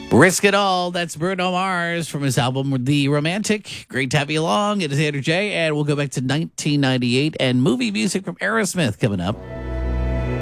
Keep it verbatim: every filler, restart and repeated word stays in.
Risk It All. That's Bruno Mars from his album The Romantic. Great to have you along. It is Andrew J. And we'll go back to nineteen ninety-eight and movie music from Aerosmith coming up.